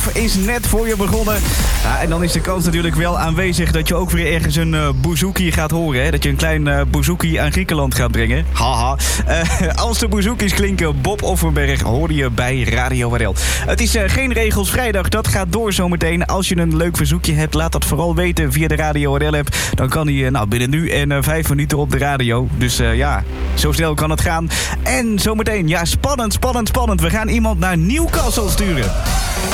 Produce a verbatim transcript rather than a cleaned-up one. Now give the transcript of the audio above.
Love is net voor je begonnen. Ja, en dan is de kans natuurlijk wel aanwezig dat je ook weer ergens een uh, bouzouki gaat horen. Hè? Dat je een klein uh, bouzouki aan Griekenland gaat brengen. Haha. Uh, als de bouzouki's klinken, Bob Offenberg, hoorde je bij Radio R L. Het is uh, geen regels vrijdag, dat gaat door zometeen. Als je een leuk verzoekje hebt, laat dat vooral weten via de Radio R L-app. Dan kan hij uh, nou, binnen nu en uh, vijf minuten op de radio. Dus uh, ja, zo snel kan het gaan. En zometeen, ja, spannend, spannend, spannend. We gaan iemand naar Newcastle sturen.